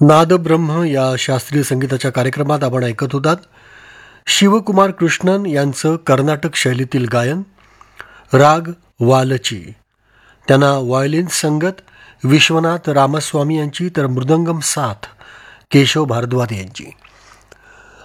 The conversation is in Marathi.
नादब्रह्म या शास्त्रीय संगीताच्या कार्यक्रमात आपण ऐकत होतात शिवकुमार कृष्णन यांचं कर्नाटक शैलीतील गायन, राग वालची. त्यांना व्हायोलिन संगत विश्वनाथ रामस्वामी यांची, तर मृदंगम साथ केशव भारद्वाज यांची.